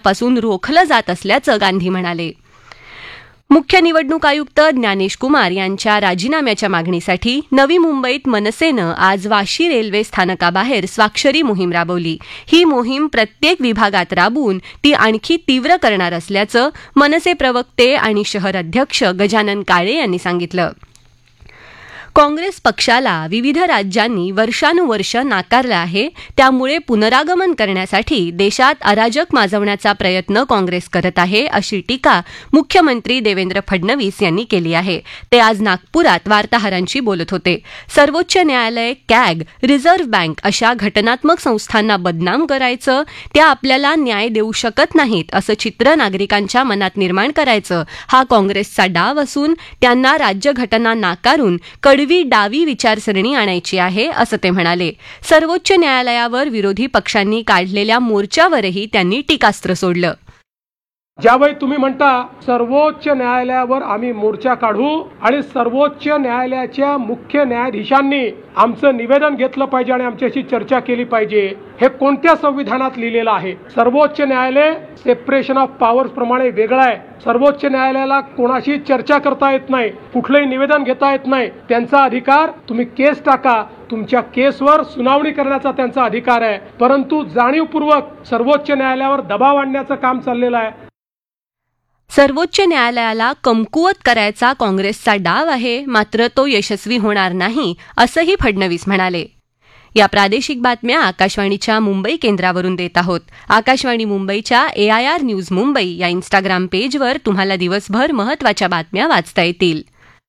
प्रवेशापासून रोखलं जात असल्याचं गांधी म्हणाले. मुख्य निवडणूक आयुक्त ज्ञानेश कुमार यांच्या राजीनाम्याच्या मागणीसाठी नवी मुंबईत मनसेनं आज वाशी रेल्वे स्थानकाबाहेर स्वाक्षरी मोहीम राबवली. ही मोहीम प्रत्येक विभागात राबवून ती आणखी तीव्र करणार असल्याचं मनसे प्रवक्ते आणि शहर अध्यक्ष गजानन काळे यांनी सांगितलं. काँग्रेस पक्षाला विविध राज्यांनी वर्षानुवर्ष नाकारलं आहे. त्यामुळे पुनरागमन करण्यासाठी देशात अराजक माजवण्याचा प्रयत्न काँग्रेस करत आहे, अशी टीका मुख्यमंत्री देवेंद्र फडणवीस यांनी केली आहे. ते आज नागपुरात वार्ताहरांशी बोलत होते. सर्वोच्च न्यायालय, कॅग, रिझर्व्ह बँक अशा घटनात्मक संस्थांना बदनाम करायचं, त्या आपल्याला न्याय देऊ शकत नाहीत असं चित्र नागरिकांच्या मनात निर्माण करायचं हा काँग्रेसचा डाव असून त्यांना राज्यघटना नाकारून डावी विचारसरणी आणायची आहे, असं ते म्हणाले. सर्वोच्च न्यायालयावर विरोधी पक्षांनी काढलेल्या मोर्चावरही त्यांनी टीकास्त्र सोडलं. ज्यावेळी तुम्ही म्हणता सर्वोच्च न्यायालयावर आम्ही मोर्चा काढू आणि सर्वोच्च न्यायालयाच्या मुख्य न्यायाधीशांनी आमचं निवेदन घेतलं पाहिजे आणि आमच्याशी चर्चा केली पाहिजे, हे कोणत्या संविधानात लिहिलेलं आहे? सर्वोच्च न्यायालय सेपरेशन ऑफ पॉवर्स प्रमाणे वेगळं आहे. सर्वोच्च न्यायालयाला कोणाशी चर्चा करता येत नाही, कुठलंही निवेदन घेता येत नाही. त्यांचा अधिकार, तुम्ही केस टाका, तुमच्या केसवर सुनावणी करण्याचा त्यांचा अधिकार आहे. परंतु जाणीवपूर्वक सर्वोच्च न्यायालयावर दबाव आणण्याचं काम चाललेलं आहे. सर्वोच्च न्यायालयाला कमकुवत करायचा काँग्रेसचा डाव आहे, मात्र तो यशस्वी होणार नाही, असंही फडणवीस म्हणाले. या प्रादेशिक बातम्या आकाशवाणीच्या मुंबई केंद्रावरून देत आहोत. आकाशवाणी मुंबईच्या AIR न्यूज मुंबई या इंस्टाग्राम पेजवर तुम्हाला दिवसभर महत्त्वाच्या बातम्या वाचता येतील.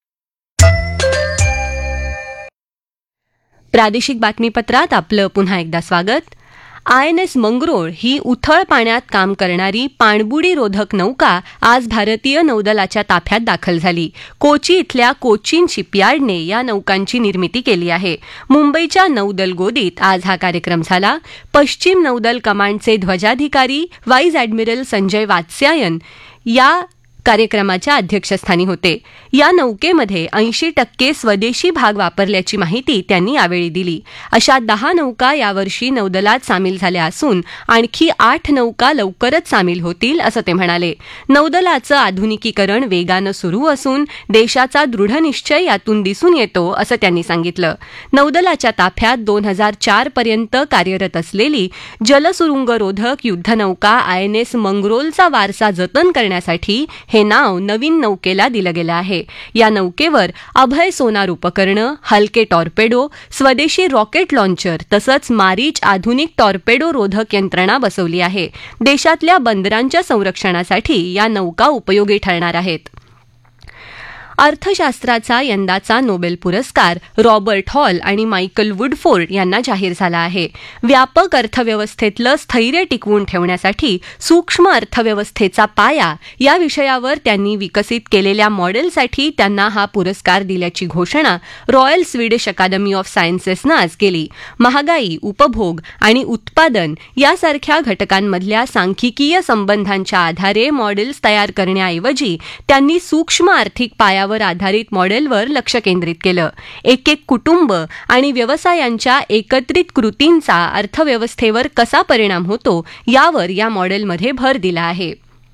प्रादेशिक बातमीपत्रात आपलं पुन्हा एकदा स्वागत. INS मंगरूळ ही उथळ पाण्यात काम करणारी पाणबुडी रोधक नौका आज भारतीय नौदलाच्या ताफ्यात दाखल झाली. कोची इथल्या कोचीन शिपयार्डने या नौकांची निर्मिती केली आहे. मुंबईच्या नौदल गोदीत आज हा कार्यक्रम झाला. पश्चिम नौदल कमांडचे ध्वजाधिकारी वाईस ॲडमिरल संजय वात्स्यायन या कार्यक्रमाच्या अध्यक्षस्थानी होते. या नौकेमध्ये 80% स्वदेशी भाग वापरल्याची माहिती त्यांनी यावेळी दिली. अशा 10 नौका यावर्षी नौदलात सामील झाल्या असून आणखी 8 नौका लवकरच सामील होतील, असं ते म्हणाले. नौदलाचं आधुनिकीकरण वेगानं सुरू असून देशाचा दृढनिश्चय यातून दिसून येतो, असं त्यांनी सांगितलं. नौदलाच्या ताफ्यात 2004 पर्यंत कार्यरत असलेली जलसुरुंगरोधक युद्धनौका INS मंगरोलचा वारसा जतन करण्यासाठी हे नाव नवीन नौकेला दिलं गेलं आहे. या नौकेवर अभय सोनार उपकरणं, हलके टॉर्पेडो, स्वदेशी रॉकेट लॉन्चर तसंच मारीच आधुनिक टॉर्पेडो रोधक यंत्रणा बसवली आहे. देशातल्या बंदरांच्या संरक्षणासाठी या नौका उपयोगी ठरणार आहेत. अर्थशास्त्राचा यंदाचा नोबेल पुरस्कार रॉबर्ट हॉल आणि मायकल वुडफोर्ड यांना जाहीर झाला आहे. व्यापक अर्थव्यवस्थेतलं स्थैर्य टिकवून ठेवण्यासाठी सूक्ष्म अर्थव्यवस्थेचा पाया या विषयावर त्यांनी विकसित केलेल्या मॉडेलसाठी त्यांना हा पुरस्कार दिल्याची घोषणा रॉयल स्वीडिश अकादमी ऑफ सायन्सेसनं आज केली. महागाई, उपभोग आणि उत्पादन यासारख्या घटकांमधल्या सांख्यिकीय संबंधांच्या आधारे मॉडेल्स तयार करण्याऐवजी त्यांनी सूक्ष्म आर्थिक पाया आधारित मॉडेलवर लक्ष केंद्रित केलं. एक कुटुंब आणि व्यवसायांच्या एकत्रित कृतींचा अर्थव्यवस्थेवर कसा परिणाम होतो यावर या मॉडेलमध्ये भर दिला आहे.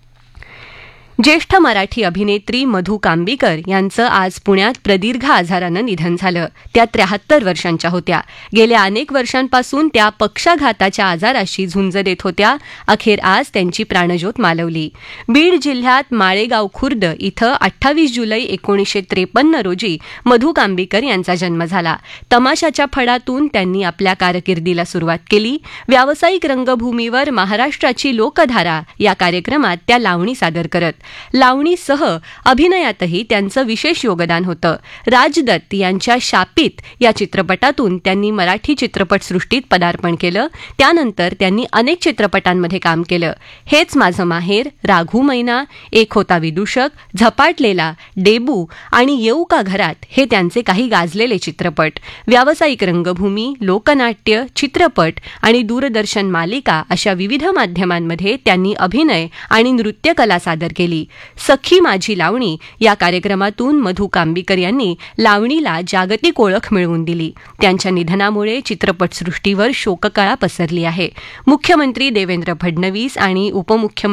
ज्येष्ठ मराठी अभिनेत्री मधू कांबीकर यांचं आज पुण्यात प्रदीर्घ आजारानं निधन झालं. त्या 73 वर्षांच्या होत्या. गेल्या अनेक वर्षांपासून त्या पक्षाघाताच्या आजाराशी झुंज देत होत्या. अखेर आज त्यांची प्राणज्योत मालवली. बीड जिल्ह्यात माळेगाव खुर्द इथं 28 जुलै 1953 रोजी मधू कांबीकर यांचा जन्म झाला. तमाशाच्या फडातून त्यांनी आपल्या कारकिर्दीला सुरुवात केली. व्यावसायिक रंगभूमीवर महाराष्ट्राची लोकधारा या कार्यक्रमात त्या लावणी सादर करत. लावणीसह अभिनयातही त्यांचं विशेष योगदान होतं. राजदत्त यांच्या शापित या चित्रपटातून त्यांनी मराठी चित्रपटसृष्टीत पदार्पण केलं. त्यानंतर त्यांनी अनेक चित्रपटांमध्ये काम केलं. हेच माझं माहेर, राघू मैना, एक होता विदूषक, झपाटलेला, डेबू आणि येऊ का घरात हे त्यांचे काही गाजलेले चित्रपट. व्यावसायिक रंगभूमी, लोकनाट्य, चित्रपट आणि दूरदर्शन मालिका अशा विविध माध्यमांमध्ये त्यांनी अभिनय आणि नृत्यकला सादर केली. सखी माझी लावणी या कार्यक्रमातून मधू कांबीकर यांनी लावणीला जागतिक ओळख मिळवून दिली. त्यांच्या निधनामुळे चित्रपटसृष्टीवर शोककळा पसरली आहे. मुख्यमंत्री देवेंद्र फडणवीस आणि उपमुख्यमंत्री